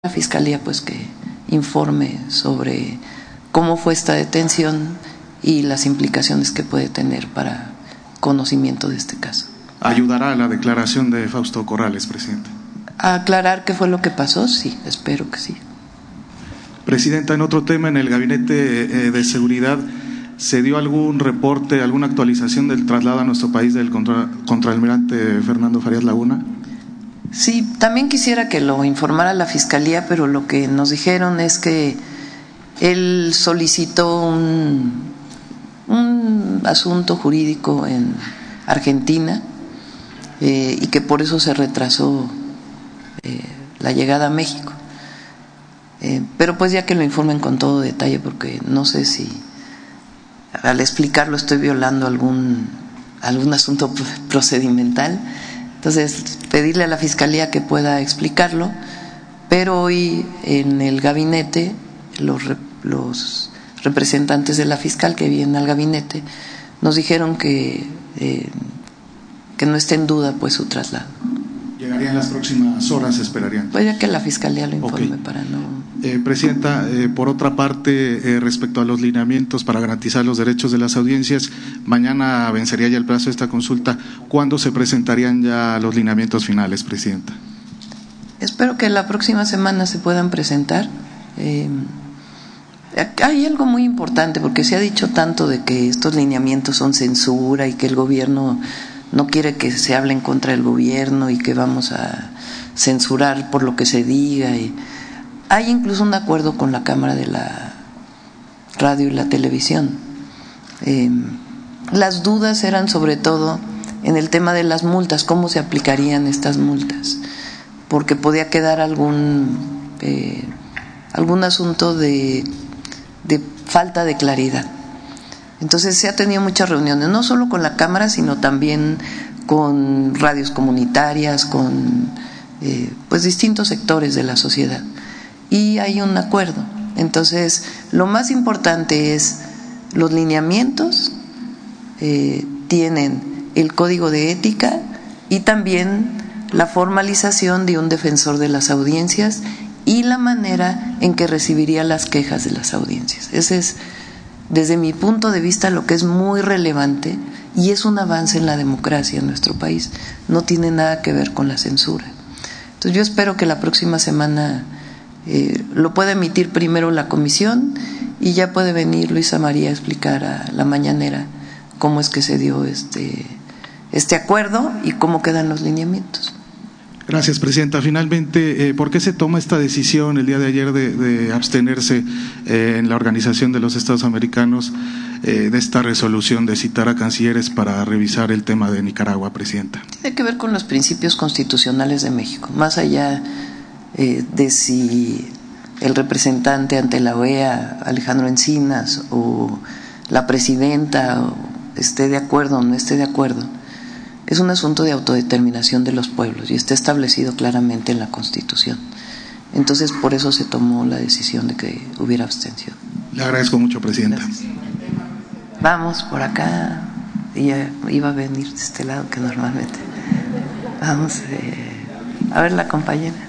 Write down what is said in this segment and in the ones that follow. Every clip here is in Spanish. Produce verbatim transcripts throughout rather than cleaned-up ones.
La Fiscalía pues que informe sobre cómo fue esta detención y las implicaciones que puede tener para conocimiento de este caso. ¿Ayudará a la declaración de Fausto Corrales, presidente? ¿A aclarar qué fue lo que pasó? Sí, espero que sí. Presidenta, en otro tema, en el Gabinete de Seguridad, ¿se dio algún reporte, alguna actualización del traslado a nuestro país del contra, contraalmirante Fernando Farías Laguna? Sí, también quisiera que lo informara la Fiscalía, pero lo que nos dijeron es que él solicitó un, un asunto jurídico en Argentina eh, y que por eso se retrasó eh, la llegada a México. Eh, pero pues ya que lo informen con todo detalle, porque no sé si al explicarlo estoy violando algún, algún asunto procedimental. Entonces, pedirle a la Fiscalía que pueda explicarlo, pero hoy en el gabinete, los, los representantes de la fiscal que vienen al gabinete nos dijeron que, eh, que no esté en duda pues su traslado. ¿Llegaría en las próximas horas, esperarían? Pues ya que la Fiscalía lo informe, okay. Para no… Eh, Presidenta, eh, por otra parte, eh, respecto a los lineamientos para garantizar los derechos de las audiencias, mañana vencería ya el plazo de esta consulta. ¿Cuándo se presentarían ya los lineamientos finales, Presidenta? Espero que la próxima semana se puedan presentar. Eh, hay algo muy importante, porque se ha dicho tanto de que estos lineamientos son censura y que el gobierno no quiere que se hable en contra del gobierno y que vamos a censurar por lo que se diga. Y hay incluso un acuerdo con la Cámara de la Radio y la Televisión. Eh, las dudas eran sobre todo en el tema de las multas, cómo se aplicarían estas multas, porque podía quedar algún eh, algún asunto de, de falta de claridad. Entonces se ha tenido muchas reuniones, no solo con la Cámara, sino también con radios comunitarias, con eh, pues distintos sectores de la sociedad. Y hay un acuerdo. Entonces, lo más importante es los lineamientos, eh, tienen el código de ética y también la formalización de un defensor de las audiencias y la manera en que recibiría las quejas de las audiencias. Ese es, desde mi punto de vista, lo que es muy relevante y es un avance en la democracia en nuestro país. No tiene nada que ver con la censura. Entonces, yo espero que la próxima semana Eh, lo puede emitir primero la comisión y ya puede venir Luisa María a explicar a la mañanera cómo es que se dio este, este acuerdo y cómo quedan los lineamientos. Gracias, Presidenta. Finalmente, eh, ¿por qué se toma esta decisión el día de ayer de, de abstenerse eh, en la Organización de los Estados Americanos eh, de esta resolución de citar a cancilleres para revisar el tema de Nicaragua, Presidenta? Tiene que ver con los principios constitucionales de México, más allá Eh, de si el representante ante la O E A, Alejandro Encinas, o la presidenta o esté de acuerdo o no esté de acuerdo. Es un asunto de autodeterminación de los pueblos y está establecido claramente en la Constitución. Entonces, por eso se tomó la decisión de que hubiera abstención. Le agradezco mucho, Presidenta. Gracias. Vamos por acá. Ella iba a venir de este lado que normalmente. Vamos eh, a ver la compañera.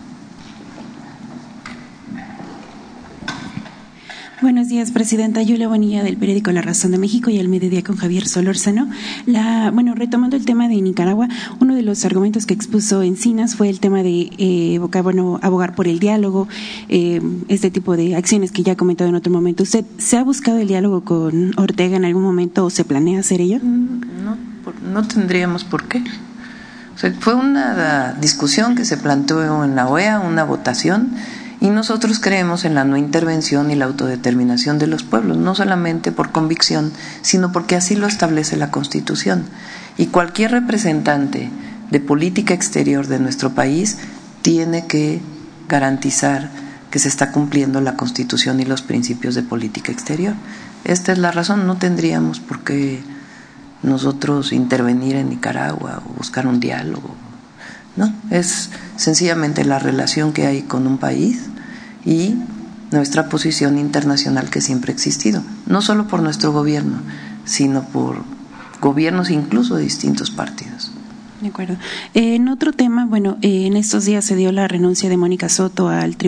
Buenos días, Presidenta. Yulia Bonilla, del periódico La Razón de México y El Mediodía con Javier Solórzano. La, bueno, retomando el tema de Nicaragua, uno de los argumentos que expuso Encinas fue el tema de eh, bueno, abogar por el diálogo, eh, este tipo de acciones que ya ha comentado en otro momento. ¿Usted se ha buscado el diálogo con Ortega en algún momento o se planea hacer ello? No, no tendríamos por qué. O sea, fue una discusión que se planteó en la O E A, una votación. Y nosotros creemos en la no intervención y la autodeterminación de los pueblos, no solamente por convicción, sino porque así lo establece la Constitución. Y cualquier representante de política exterior de nuestro país tiene que garantizar que se está cumpliendo la Constitución y los principios de política exterior. Esta es la razón, no tendríamos por qué nosotros intervenir en Nicaragua o buscar un diálogo. No, es sencillamente la relación que hay con un país y nuestra posición internacional que siempre ha existido, no solo por nuestro gobierno, sino por gobiernos incluso de distintos partidos. De acuerdo. Eh, en otro tema, bueno, eh, en estos días se dio la renuncia de Mónica Soto al Tribunal